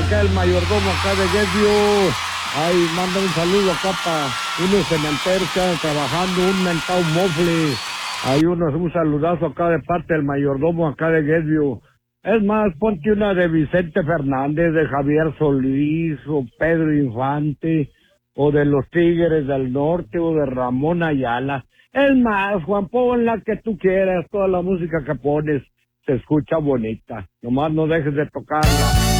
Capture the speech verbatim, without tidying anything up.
acá el mayordomo acá de Guedio. Ay, manda un saludo acá para unos cementeros que están trabajando, un mentado mofle. Hay unos, un saludazo acá de parte del mayordomo acá de Guedio. Es más, ponte una de Vicente Fernández, de Javier Solís, o Pedro Infante, o de los Tigres del Norte, o de Ramón Ayala. Es más, Juan, pon la que tú quieras, toda la música que pones se escucha bonita. Nomás no dejes de tocarla.